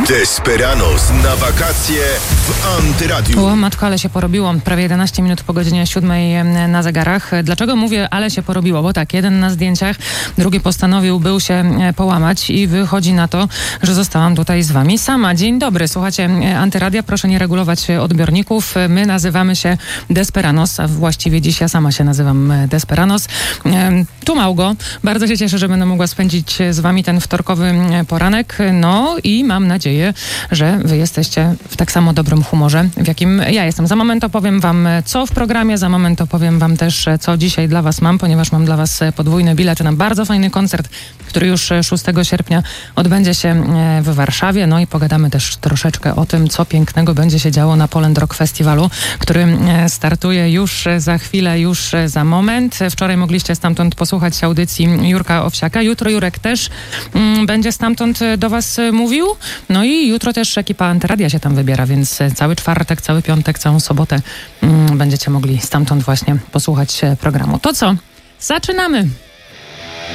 Desperanos na wakacje w Antyradiu. O matko, ale się porobiło. Prawie 11 minut po godzinie 7 na zegarach. Dlaczego mówię, ale się porobiło? Bo tak, jeden na zdjęciach, drugi postanowił był się połamać i wychodzi na to, że zostałam tutaj z wami sama. Dzień dobry, słuchacie Antyradia. Proszę nie regulować odbiorników. My nazywamy się Desperanos, a właściwie dziś ja sama się nazywam Desperanos. Tu Małgo. Bardzo się cieszę, że będę mogła spędzić z wami ten wtorkowy poranek. No i mam nadzieję, że wy jesteście w tak samo dobrym humorze, w jakim ja jestem. Za moment opowiem wam, co w programie, za moment opowiem wam też, co dzisiaj dla was mam, ponieważ mam dla was podwójny bilet na bardzo fajny koncert, który już 6 sierpnia odbędzie się w Warszawie. No i pogadamy też troszeczkę o tym, co pięknego będzie się działo na Poland Rock Festiwalu, który startuje już za chwilę, już za moment. Wczoraj mogliście stamtąd posłuchać audycji Jurka Owsiaka. Jutro Jurek też będzie stamtąd do was mówił. No i jutro też ekipa Antyradia się tam wybiera, więc cały czwartek, cały piątek, całą sobotę będziecie mogli stamtąd właśnie posłuchać programu. To co? Zaczynamy!